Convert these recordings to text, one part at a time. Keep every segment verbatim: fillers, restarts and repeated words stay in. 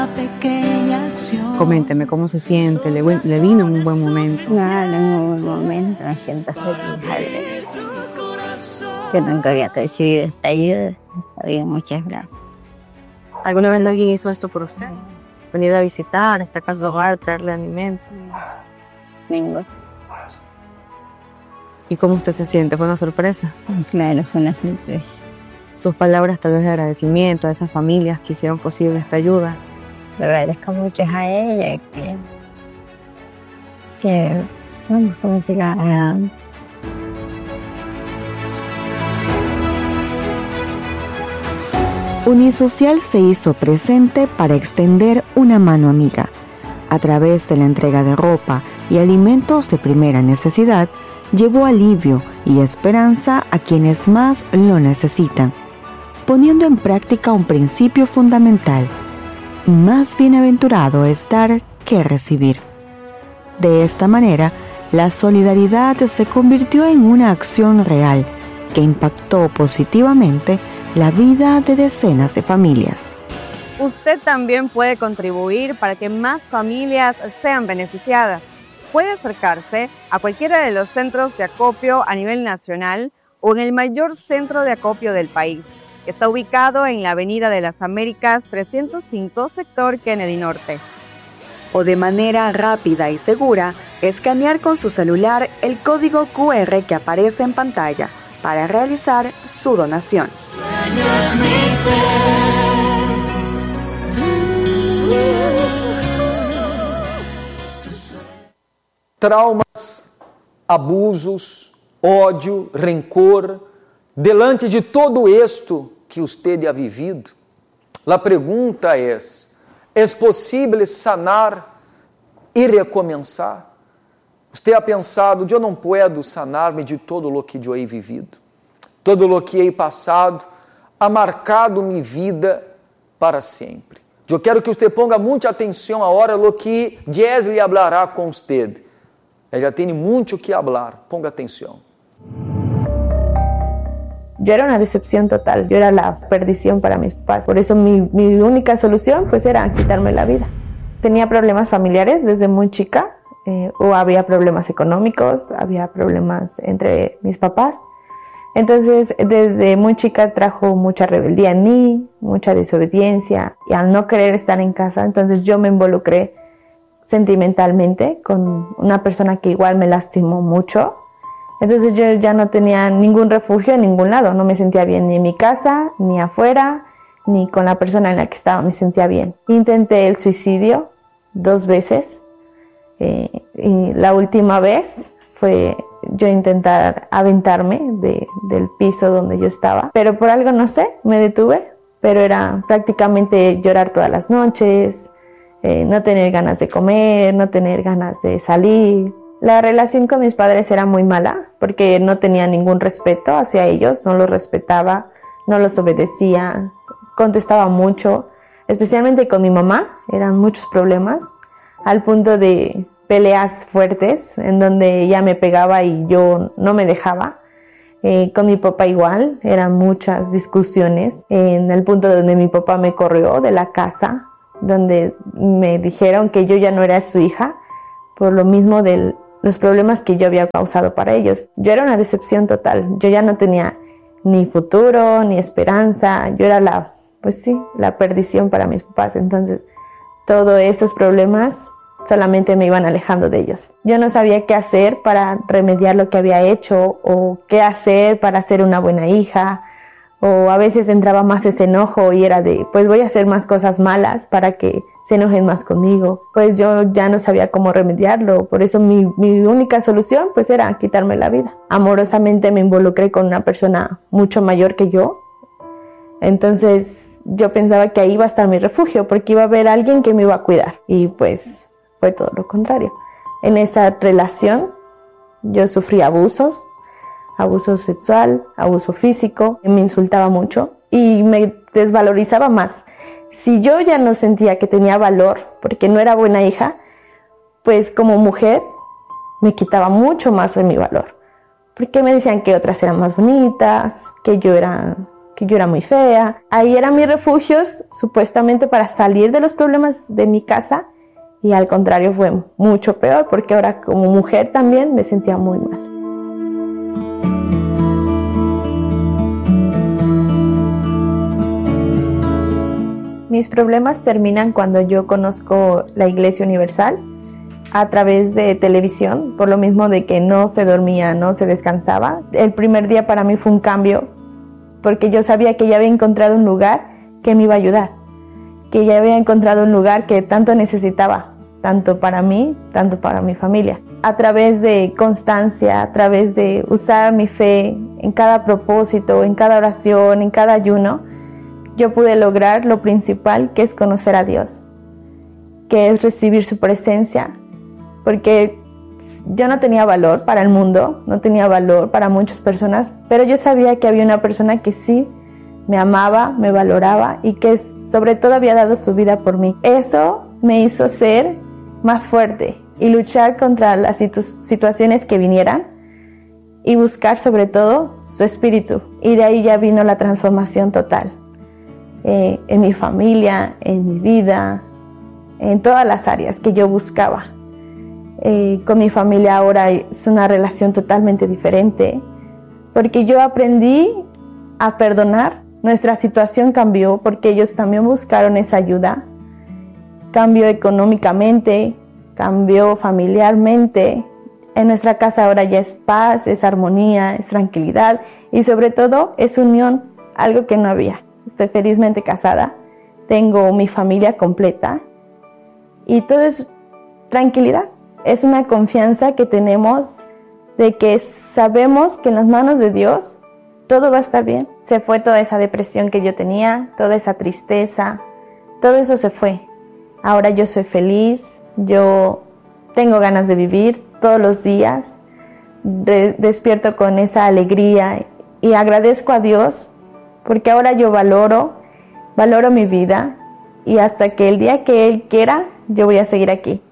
Coménteme cómo se siente, le, le vino en un buen momento. Claro, en un buen momento, me siento feliz, alegre. Que nunca había recibido esta ayuda. Había muchas gracias. ¿Alguna vez alguien hizo esto por usted? Venir a visitar, a esta casa de hogar, traerle alimento. Vengo. ¿Y cómo usted se siente? ¿Fue una sorpresa? Claro, fue una sorpresa. Sus palabras tal vez de agradecimiento a esas familias que hicieron posible esta ayuda. Le agradezco mucho a ella que, que bueno, como se llama. Unisocial se hizo presente para extender una mano amiga. A través de la entrega de ropa y alimentos de primera necesidad, llevó alivio y esperanza a quienes más lo necesitan, poniendo en práctica un principio fundamental: más bienaventurado es dar que recibir. De esta manera, la solidaridad se convirtió en una acción real que impactó positivamente la vida de decenas de familias. Usted también puede contribuir para que más familias sean beneficiadas. Puede acercarse a cualquiera de los centros de acopio a nivel nacional o en el mayor centro de acopio del país. Está ubicado en la Avenida de las Américas trescientos cinco, sector Kennedy Norte. O de manera rápida y segura, escanear con su celular el código cu erre que aparece en pantalla para realizar su donación. Traumas, abusos, ódio, rencor, delante de todo esto que usted ha vivido, a pergunta é: é possível sanar e recomeçar? Você ha pensado, eu não posso sanar-me de todo o que eu he vivido, todo o que he passado ha marcado minha vida para sempre. Eu quero que você ponga muita atenção agora no que Jesly hablará com você. Ela já tem muito que falar, ponga atenção. Yo era una decepción total, yo era la perdición para mis papás. Por eso mi, mi única solución pues era quitarme la vida. Tenía problemas familiares desde muy chica, eh, o había problemas económicos, había problemas entre mis papás. Entonces desde muy chica trajo mucha rebeldía en mí, mucha desobediencia, y al no querer estar en casa, entonces yo me involucré sentimentalmente con una persona que igual me lastimó mucho. Entonces yo ya no tenía ningún refugio en ningún lado, no me sentía bien ni en mi casa, ni afuera, ni con la persona en la que estaba me sentía bien. Intenté el suicidio dos veces, eh, y la última vez fue yo intentar aventarme de, del piso donde yo estaba, pero por algo no sé, me detuve, pero era prácticamente llorar todas las noches, eh, no tener ganas de comer, no tener ganas de salir. La relación con mis padres era muy mala porque no tenía ningún respeto hacia ellos, no los respetaba, no los obedecía, contestaba mucho, especialmente con mi mamá, eran muchos problemas, al punto de peleas fuertes en donde ella me pegaba y yo no me dejaba. Eh, con mi papá igual, eran muchas discusiones, en el punto donde mi papá me corrió de la casa, donde me dijeron que yo ya no era su hija, por lo mismo del los problemas que yo había causado para ellos. Yo era una decepción total, yo ya no tenía ni futuro, ni esperanza, yo era la, pues sí, la perdición para mis papás. Entonces todos esos problemas solamente me iban alejando de ellos. Yo no sabía qué hacer para remediar lo que había hecho, o qué hacer para ser una buena hija, o a veces entraba más ese enojo y era de, pues voy a hacer más cosas malas para que se enojen más conmigo. Pues yo ya no sabía cómo remediarlo, por eso mi, mi única solución pues era quitarme la vida. Amorosamente me involucré con una persona mucho mayor que yo, entonces yo pensaba que ahí iba a estar mi refugio, porque iba a haber alguien que me iba a cuidar, y pues fue todo lo contrario. En esa relación yo sufrí abusos, abuso sexual, abuso físico, me insultaba mucho y me desvalorizaba más. Si yo ya no sentía que tenía valor porque no era buena hija, pues como mujer me quitaba mucho más de mi valor, porque me decían que otras eran más bonitas, que yo era, que yo era muy fea. Ahí eran mis refugios supuestamente para salir de los problemas de mi casa, y al contrario fue mucho peor, porque ahora como mujer también me sentía muy mal. Mis problemas terminan cuando yo conozco la Iglesia Universal a través de televisión, por lo mismo de que no se dormía, no se descansaba. El primer día para mí fue un cambio, porque yo sabía que ya había encontrado un lugar que me iba a ayudar, que ya había encontrado un lugar que tanto necesitaba, tanto para mí, tanto para mi familia. A través de constancia, a través de usar mi fe en cada propósito, en cada oración, en cada ayuno, yo pude lograr lo principal, que es conocer a Dios, que es recibir su presencia, porque yo no tenía valor para el mundo, no tenía valor para muchas personas, pero yo sabía que había una persona que sí me amaba, me valoraba y que sobre todo había dado su vida por mí. Eso me hizo ser más fuerte y luchar contra las situ- situaciones que vinieran y buscar sobre todo su espíritu. Y de ahí ya vino la transformación total, eh, en mi familia, en mi vida, en todas las áreas que yo buscaba. Eh, con mi familia ahora es una relación totalmente diferente, porque yo aprendí a perdonar. Nuestra situación cambió porque ellos también buscaron esa ayuda. Cambió económicamente, cambió familiarmente. En nuestra casa ahora ya es paz, es armonía, es tranquilidad y sobre todo es unión, algo que no había. Estoy felizmente casada, tengo mi familia completa y todo es tranquilidad. Es una confianza que tenemos de que sabemos que en las manos de Dios todo va a estar bien. Se fue toda esa depresión que yo tenía, toda esa tristeza, todo eso se fue. Ahora yo soy feliz, yo tengo ganas de vivir todos los días, de, despierto con esa alegría y agradezco a Dios porque ahora yo valoro, valoro mi vida y hasta que el día que Él quiera, yo voy a seguir aquí.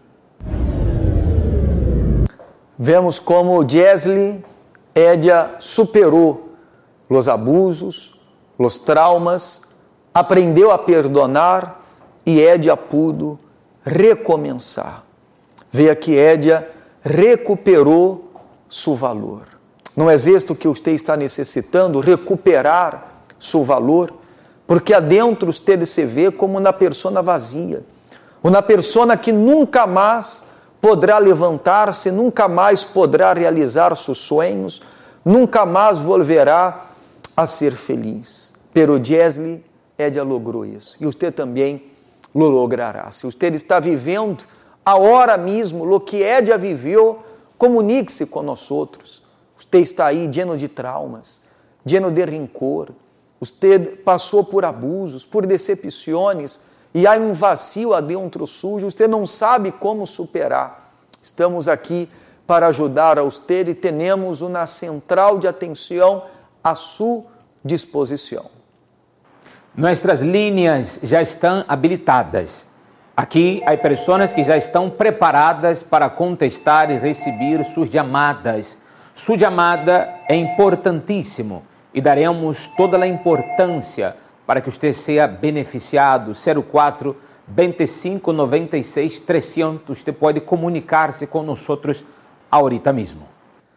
Vemos como Jesly, ella superou os abusos, os traumas, aprendeu a perdonar e Édia pudo recomeçar. Veja que Édia recuperou seu valor. Não é isto que você está necessitando? Recuperar seu valor? Porque adentro você se vê como uma pessoa vazia, uma pessoa que nunca mais poderá levantar-se, nunca mais poderá realizar seus sonhos, nunca mais volverá a ser feliz. Pero Jesly, Édia logrou isso. E você também lo logrará. Se você está vivendo agora mesmo o que Édia viveu, comunique-se com nós outros. Você está aí lleno de traumas, lleno de rancor. Você passou por abusos, por decepções, e há um vazio adentro sujo, você não sabe como superar. Estamos aqui para ajudar a você e temos uma central de atenção à sua disposição. Nuestras líneas já estão habilitadas. Aqui há pessoas que já estão preparadas para contestar e receber suas chamadas. Sua chamada é importantíssimo e daremos toda a importância para que você seja beneficiado. zero quatro, vinte e cinco, noventa e seis, trezentos. Você pode comunicar-se com nós ahorita mesmo.